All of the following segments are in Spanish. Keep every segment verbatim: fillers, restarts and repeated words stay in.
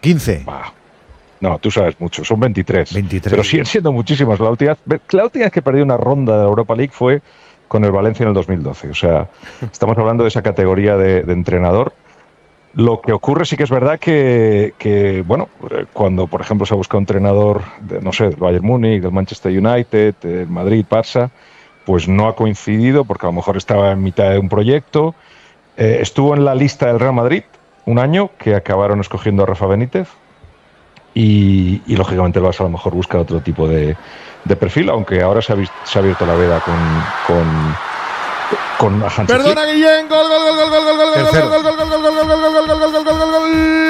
quince. Bah. No, tú sabes mucho, son veintitrés. veintitrés. Pero siguen siendo muchísimas. La última, la última vez que perdió una ronda de Europa League fue con el Valencia en el dos mil doce. O sea, estamos hablando de esa categoría de, de entrenador. Lo que ocurre sí que es verdad que, que, bueno, cuando, por ejemplo, se ha buscado un entrenador, de, no sé, del Bayern Múnich, del Manchester United, del Madrid, Barça, pues no ha coincidido porque a lo mejor estaba en mitad de un proyecto. Eh, estuvo en la lista del Real Madrid un año, que acabaron escogiendo a Rafa Benítez. Y, y lógicamente el Barça a lo mejor busca otro tipo de, de perfil, aunque ahora se ha, visto, se ha abierto la veda con con, con Hansi Flick. Perdona, Guillén, gol, gol, gol, gol, gol, gol, gol, gol, gol, gol, gol, gol, gol, gol, gol, gol, gol, gol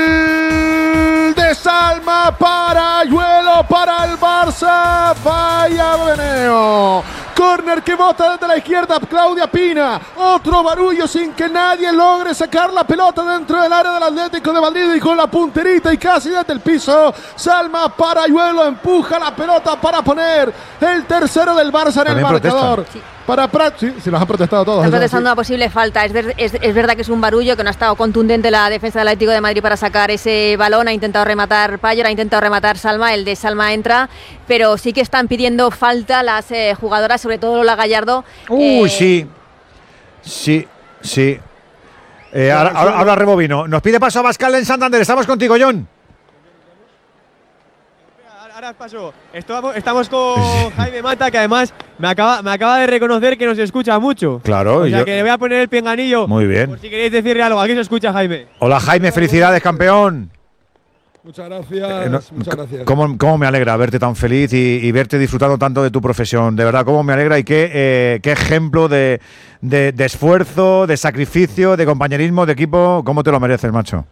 de Salma para Ayuelo, para el Barça, vaya Beneo. Córner que bota desde la izquierda Claudia Pina. Otro barullo sin que nadie logre sacar la pelota dentro del área del Atlético de Madrid y con la punterita y casi desde el piso. Salma Parayuelo empuja la pelota para poner el tercero del Barça en También el marcador. protestan. Para Prat, sí, sí, los han protestado todos. Están eso, protestando sí. una posible falta. Es, ver, es, es verdad que es un barullo, que no ha estado contundente la defensa del Atlético de Madrid para sacar ese balón. Ha intentado rematar Payer, ha intentado rematar Salma. El de Salma entra, pero sí que están pidiendo falta las eh, jugadoras, sobre todo Lola Gallardo. Uy, eh, sí. Sí, sí. Eh, ahora, ahora, ahora rebobino. Nos pide paso a Abascal en Santander. Estamos contigo, John. Ahora paso. Estamos, estamos con Jaime Mata, que además me acaba, me acaba de reconocer que nos escucha mucho. Claro. O sea yo... que le voy a poner el pinganillo. Muy bien. Por si queréis decirle algo. Aquí se escucha, Jaime. Hola, Jaime. Felicidades, campeón. Muchas gracias, Eh, no, muchas gracias. ¿Cómo, ¿Cómo me alegra verte tan feliz y, y verte disfrutando tanto de tu profesión? De verdad, cómo me alegra y qué, eh, qué ejemplo de, de, de esfuerzo, de sacrificio, de compañerismo, de equipo. ¿Cómo te lo mereces, macho?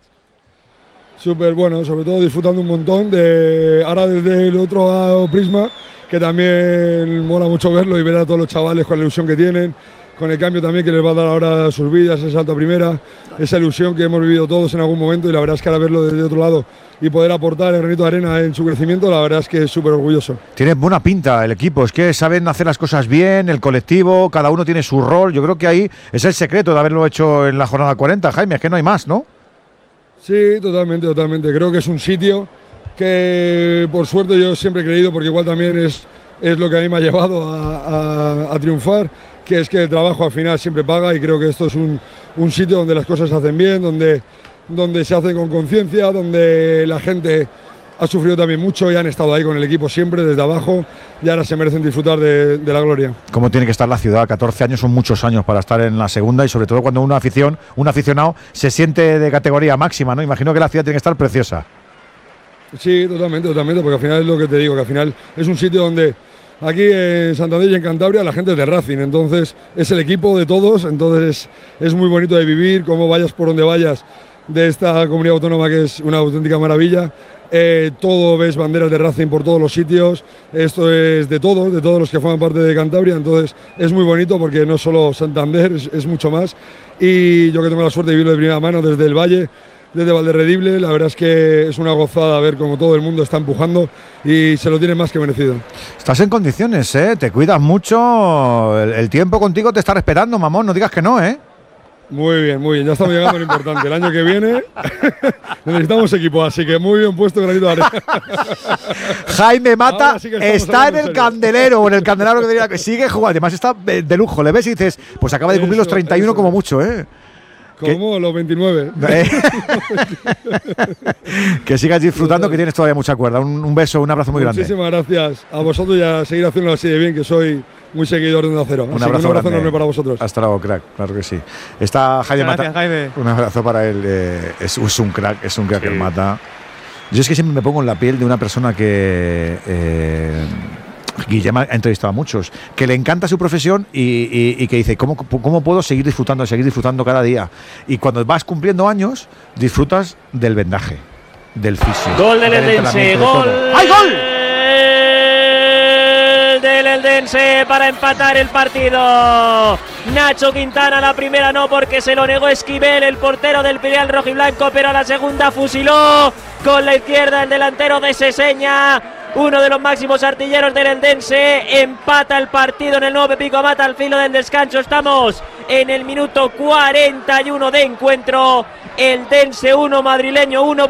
Súper bueno, sobre todo disfrutando un montón de ahora desde el otro lado prisma, que también mola mucho verlo y ver a todos los chavales con la ilusión que tienen, con el cambio también que les va a dar ahora a sus vidas, ese salto a primera, esa ilusión que hemos vivido todos en algún momento, y la verdad es que ahora verlo desde otro lado y poder aportar el granito de arena en su crecimiento, la verdad es que es súper orgulloso. Tiene buena pinta el equipo, es que saben hacer las cosas bien, el colectivo, cada uno tiene su rol. Yo creo que ahí es el secreto de haberlo hecho en la jornada cuarenta, Jaime, es que no hay más, ¿no? Sí, totalmente, totalmente. Creo que es un sitio que, por suerte, yo siempre he creído, porque igual también es, es lo que a mí me ha llevado a, a, a triunfar, que es que el trabajo al final siempre paga, y creo que esto es un, un sitio donde las cosas se hacen bien, donde, donde se hace con conciencia, donde la gente ha sufrido también mucho y han estado ahí con el equipo siempre, desde abajo, y ahora se merecen disfrutar de, de la gloria. ¿Cómo tiene que estar la ciudad? catorce años son muchos años para estar en la segunda, y sobre todo cuando una afición, un aficionado se siente de categoría máxima, ¿no? Imagino que la ciudad tiene que estar preciosa. Sí, totalmente, totalmente, porque al final es lo que te digo, que al final es un sitio donde aquí en Santander y en Cantabria la gente es de Racing, entonces es el equipo de todos, entonces es, es muy bonito de vivir, como vayas por donde vayas de esta comunidad autónoma, que es una auténtica maravilla. Eh, todo ves banderas de Racing por todos los sitios, esto es de todos, de todos los que forman parte de Cantabria, entonces es muy bonito porque no solo Santander, es, es mucho más, y yo que tengo la suerte de vivirlo de primera mano desde el Valle, desde Valderredible, la verdad es que es una gozada ver cómo todo el mundo está empujando y se lo tiene más que merecido. Estás en condiciones, ¿eh? Te cuidas mucho, el, el tiempo contigo te está respetando, mamón, no digas que no, ¿eh? Muy bien, muy bien, ya estamos llegando a lo importante. El año que viene necesitamos equipo, así que muy bien puesto, granito de arena. Jaime Mata sí está en el serio. Candelero, o en el Candelero, que diría que sigue jugando, además está de lujo, le ves y dices, pues acaba de cumplir Eso, los treinta y uno eso. como mucho, ¿eh? Como los veintinueve. Eh, que sigas disfrutando, que tienes todavía mucha cuerda. Un, un beso, un abrazo muy grande. Muchísimas gracias a vosotros y a seguir haciéndolo así de bien, que soy muy seguidor de Onda Cero. Un Así que abrazo, un abrazo grande. enorme para vosotros. Hasta luego, crack, claro que sí. Está Jaime Muchas Mata. gracias, Jaime. Un abrazo para él. eh, es, es un crack, es un crack Sí. el Mata. Yo es que siempre me pongo en la piel de una persona que eh, Guillem ha entrevistado a muchos, que le encanta su profesión y, y, y que dice, ¿cómo, ¿cómo puedo seguir disfrutando, seguir disfrutando cada día? Y cuando vas cumpliendo años, disfrutas del vendaje, del fisio. Gol del del Eldense, entrenamiento, de gol. todo. ¡Ay, gol! Del Eldense para empatar el partido. Nacho Quintana, la primera no, porque se lo negó Esquivel, el portero del filial rojiblanco, pero a la segunda fusiló con la izquierda el delantero de Seseña. Uno de los máximos artilleros del Eldense, empata el partido en el nuevo Pico Mata al filo del descanso. Estamos en el minuto cuarenta y uno de encuentro. Eldense uno, madrileño uno.